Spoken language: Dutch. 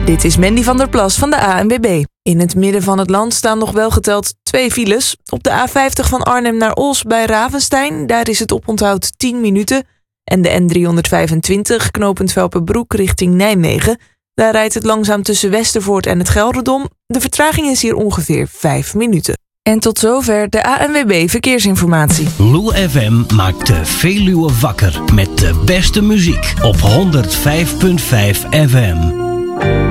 Dit is Mandy van der Plas van de ANWB. In het midden van het land staan nog wel geteld 2 files. Op de A50 van Arnhem naar Os bij Ravenstein, daar is het oponthoud 10 minuten. En de N325 knooppunt Velperbroek richting Nijmegen. Daar rijdt het langzaam tussen Westervoort en het Gelderdom. De vertraging is hier ongeveer 5 minuten. En tot zover de ANWB Verkeersinformatie. Lou FM maakt de Veluwe wakker met de beste muziek op 105.5 FM.